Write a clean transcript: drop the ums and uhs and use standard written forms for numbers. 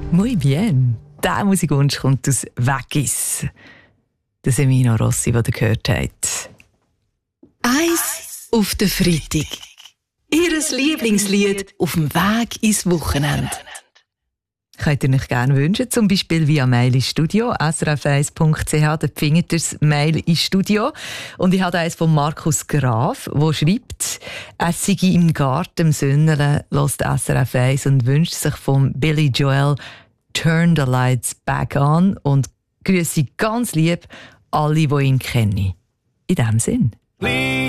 Muy bien. Dieser Musikwunsch kommt aus Veggies. Der Semino Rossi, den ihr gehört habt. Eis auf den Freitag. Ihr Lieblingslied auf dem Weg ins Wochenende. Könnt ihr euch gerne wünschen, zum Beispiel via Mail ins Studio, srf1.ch, da findet ihr das Mail ins Studio. Und ich habe eins von Markus Graf, der schreibt, er sei im Garten im Sünnelen, hört SRF 1 und wünscht sich von Billy Joel «Turn the Lights Back On» und grüße ganz lieb alle, die ihn kennen. In diesem Sinn.